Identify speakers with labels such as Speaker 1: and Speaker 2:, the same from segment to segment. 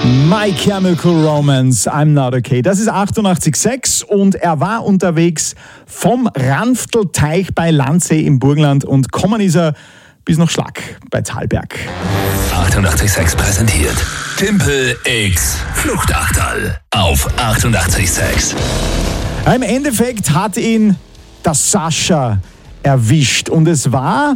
Speaker 1: My Chemical Romance, I'm Not Okay. Das ist 88,6 und er war unterwegs vom Ranftelteich bei Landsee im Burgenland und kommen ist er bis nach Schlag bei Thalberg.
Speaker 2: 88,6 präsentiert Timpel X Fluchtachtal auf 88,6.
Speaker 1: Im Endeffekt hat ihn der Sascha erwischt und es war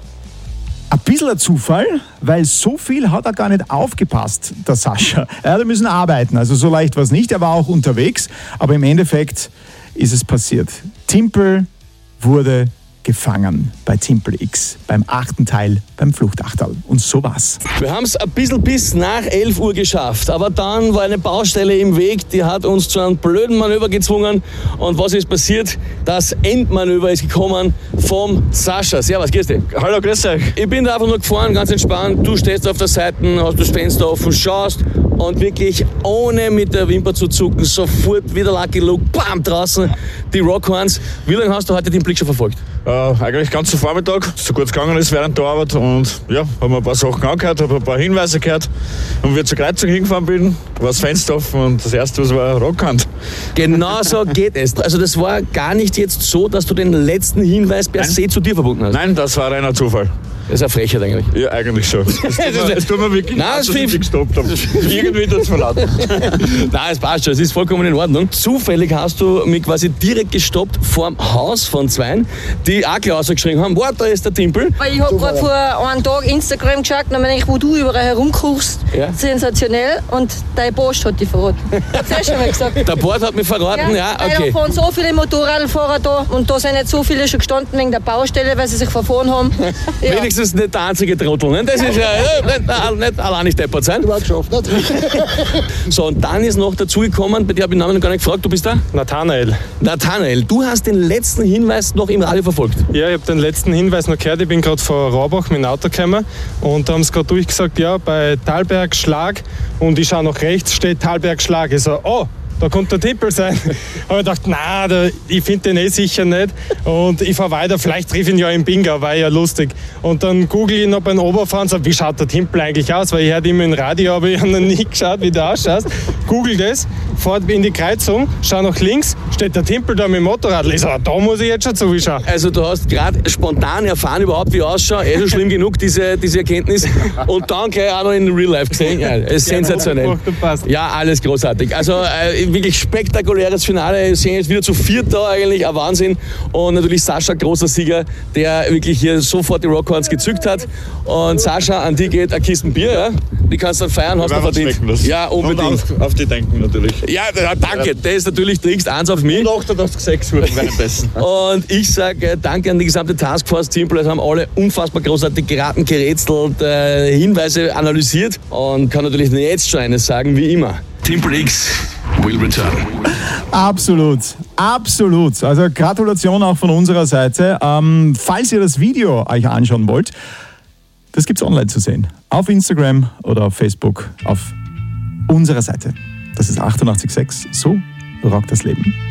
Speaker 1: ein bisschen ein Zufall, weil so viel hat er gar nicht aufgepasst, der Sascha. Er hat müssen arbeiten, also so leicht war es nicht. Er war auch unterwegs, aber im Endeffekt ist es passiert. Timpel wurde gefangen bei Timpel X, beim 8. Teil beim Fluchtachtal. Und so war's.
Speaker 3: Wir haben es ein bisschen bis nach 11 Uhr geschafft, aber dann war eine Baustelle im Weg, die hat uns zu einem blöden Manöver gezwungen. Und was ist passiert? Das Endmanöver ist gekommen vom Sascha. Servus, grüß dich.
Speaker 4: Hallo, grüß euch.
Speaker 3: Ich bin da einfach nur gefahren, ganz entspannt. Du stehst auf der Seite, hast das Fenster offen, schaust und wirklich ohne mit der Wimper zu zucken, sofort wieder Lucky Luke, bam, draußen, die Rockhorns. Wie lange hast du heute den Blick schon verfolgt?
Speaker 4: Eigentlich ganzen Vormittag, so gut es gegangen ist während der Arbeit, und ja, haben ein paar Sachen angehört, habe ein paar Hinweise gehört, und wie ich zur Kreuzung hingefahren bin, war das Fenster offen und das erste, was war, Rockhand.
Speaker 3: Genau so geht es. Also das war gar nicht jetzt so, dass du den letzten Hinweis per se zu dir verbunden hast?
Speaker 4: Nein, das war reiner Zufall.
Speaker 3: Das ist eine Frechheit eigentlich.
Speaker 4: Ja, eigentlich schon. Es tut mir wirklich
Speaker 3: leid, dass ich
Speaker 4: gestoppt habe. Irgendwie tut es mir leid.
Speaker 3: Nein, es passt schon, es ist vollkommen in Ordnung. Zufällig hast du mich quasi direkt gestoppt vor dem Haus von Zweien, die auch gleich rausgeschrieben haben, da ist der Timpel.
Speaker 5: Ich habe gerade vor einem Tag Instagram geschaut, und ich, wo du überall herumkochst, ja. Sensationell, und dein Post hat dich verraten. Hast du ja schon mal gesagt.
Speaker 3: Der Post hat mich verraten, ja, okay.
Speaker 5: Da fahren so viele Motorradfahrer da, und da sind nicht so viele schon gestanden wegen der Baustelle, weil sie sich verfahren haben. Ja.
Speaker 3: Wenigstens nicht der einzige Trottel, ne? Das ist ja nicht allein nicht deppert sein.
Speaker 6: Du hast geschafft, nicht?
Speaker 3: So, und dann ist noch dazugekommen, bei dir habe ich den Namen noch gar nicht gefragt, du bist da?
Speaker 7: Nathanael.
Speaker 3: Nathanael, du hast den letzten Hinweis noch im Radio verfolgt?
Speaker 7: Ja, ich habe den letzten Hinweis noch gehört, ich bin gerade vor Rohrbach mit dem Auto gekommen und da haben sie gerade durchgesagt, ja, bei Thalberg Schlag, und ich schaue nach rechts, steht Thalberg Schlag. Ich so, oh, da könnte der Timpel sein. Aber ich dachte, nein, ich finde den sicher nicht. Und ich fahre weiter, vielleicht triff ich ihn ja im Bingo, war ja lustig. Und dann google ich noch beim Oberfahren, so, wie schaut der Timpel eigentlich aus? Weil ich hörte immer im Radio, aber ich habe noch nie geschaut, wie der ausschaut. Google das, fahrt in die Kreuzung, schau nach links, steht der Timpel da mit dem Motorrad. Ich so, da muss ich jetzt schon zuschauen.
Speaker 3: Also du hast gerade spontan erfahren überhaupt, wie er ausschaut. Schon schlimm genug, diese Erkenntnis. Und dann gleich auch noch in Real Life gesehen. Ja, ist sensationell. Ja, alles großartig. Also wirklich spektakuläres Finale. Wir sehen jetzt wieder zu viert da eigentlich, ein Wahnsinn. Und natürlich Sascha, großer Sieger, der wirklich hier sofort die Rockhorns gezückt hat. Und Sascha, an die geht eine Kiste Bier, ja? Die kannst du dann feiern, hast du verdient. Ja, unbedingt.
Speaker 4: Und auf die denken natürlich.
Speaker 3: Ja, danke. Das ist natürlich, trinkst eins auf mich.
Speaker 4: Und 88,6 Uhr währenddessen.
Speaker 3: Und ich sage danke an die gesamte Taskforce Timpel. Es haben alle unfassbar großartig geraten, gerätselt, Hinweise analysiert. Und kann natürlich jetzt schon eines sagen, wie immer.
Speaker 2: Timpel X will return.
Speaker 1: Absolut, absolut. Also Gratulation auch von unserer Seite. Falls ihr das Video euch anschauen wollt, das gibt's online zu sehen. Auf Instagram oder auf Facebook auf unserer Seite. Das ist 88,6. So rockt das Leben.